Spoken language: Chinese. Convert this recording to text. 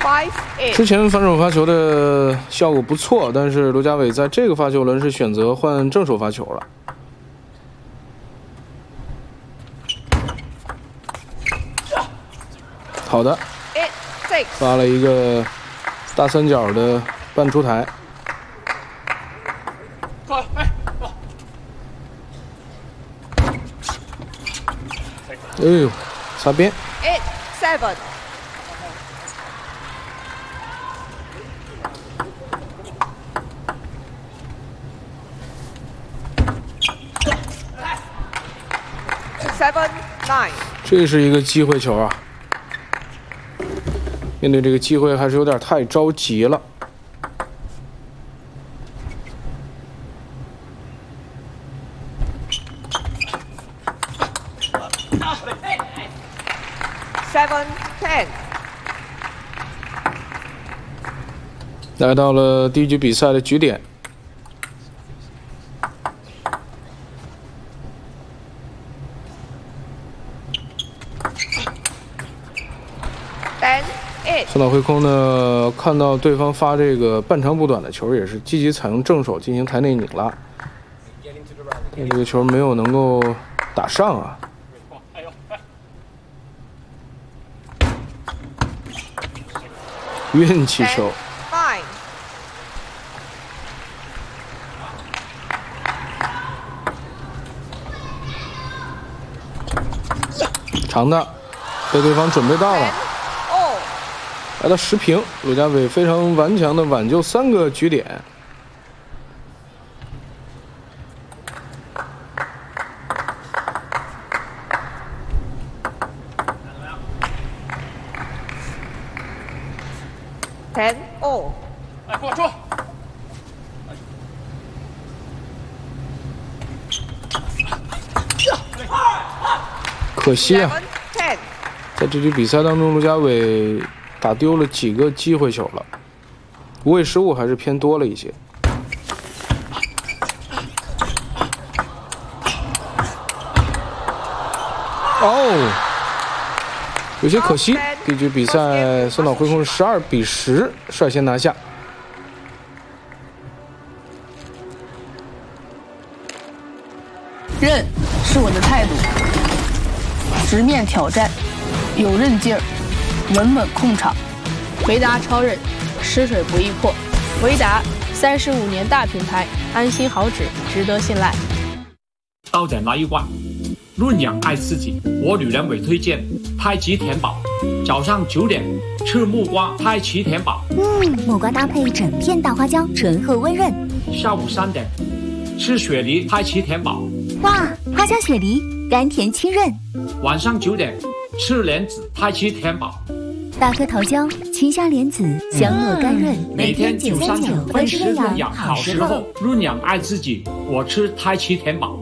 之前反手发球的效果不错，但是罗家伟在这个发球轮是选择换正手发球了。好的，发了一个大三角的半出台。哎呦，擦边。 8-7。7-9。 这是一个机会球啊！面对这个机会，还是有点太着急了。 7-10。 来到了第一局比赛的局点。松岛慧空呢，看到对方发这个半长不短的球，也是积极采用正手进行台内拧拉，但这个球没有能够打上啊。运气球。长的，被对方准备到了。来到10平，罗家伟非常顽强的挽救3个局点。 10-0。 来，给我住！ 可惜啊，在这局比赛当中，罗家伟打丢了几个机会球了，无谓失误还是偏多了一些。哦，有些可惜。第一局比赛，松岛慧空12-10率先拿下。 韧是我的态度，直面挑战，有韧劲儿，稳稳控场。 维达超韧，吃水不易破。维达35年大品牌，安心好纸，值得信赖。 到点来一罐，润养爱自己。我女人为推荐太极田宝，早上9点吃木瓜太极田宝。 木瓜搭配整片大花椒，醇厚温润。 下午3点吃雪梨太极田宝。 哇，花椒雪梨，甘甜清润。 晚上9点吃莲子太极田宝。 大颗桃胶，清香莲子，香糯甘润。 每天939分时润养好时候，润养爱自己。我吃太极田宝。